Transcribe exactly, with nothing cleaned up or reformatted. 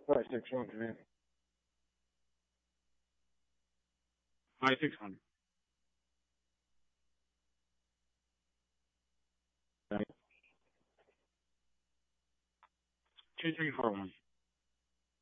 Five six one, man. Five six one. Two three four one.